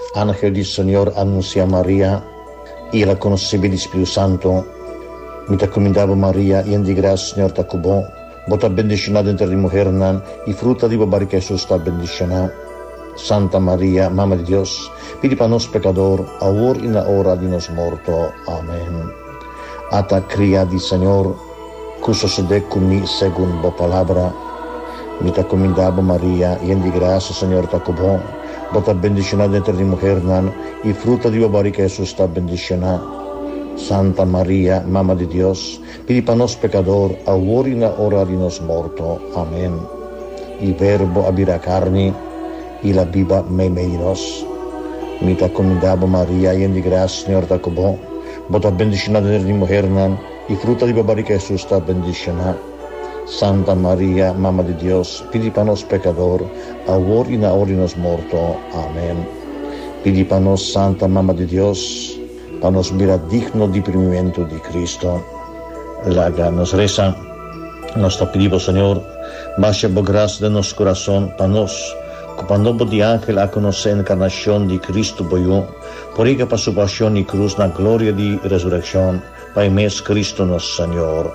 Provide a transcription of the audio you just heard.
Ángel del Señor anuncia a María y la concebida del Espíritu Santo. Mi te encomendaba María, llena de gracia, Señor te cubó. Vos estás bendicionada entre las mujeres, y fruto de tu barriga Jesús está bendicionado. Santa María, Mamma de Dios, pide para nosotros pecadores, ahora y en la hora de nuestra muerte. Amén. Ata cría del Señor, que sucede conmigo según tu palabra. Mi te encomendaba María, llena de gracia, Señor te cubó. Vos estás bendicionada entre las mujeres, y fruto de tu barriga Jesús está bendicionado. Santa María, Mamma de Dios, pide para nosotros pecadores, ahora y en la hora de nuestra muerte. Amén. Il Verbo abira carne y la viva me menos. Mi te encomendaba María, llena de gracia, Señor te cubó. Vos estás bendicionada entre las mujeres, y fruto de tu barriga Jesús está bendicionado. Santa María, Mamma de Dios, pide para nosotros pecadores, ahora y en la hora de nuestra muerte. Amén. Pide para nosotros, Santa Mamma de Dios, para nos mirar digno de primimiento de Cristo. La nos reza, nos te pedimos, Señor, baja por gracia de nuestro corazón, para nos, cuando de ángel a conocer la encarnación de Cristo, por ella para su pasión y cruz, la gloria de resurrección, para mes Cristo nuestro Señor.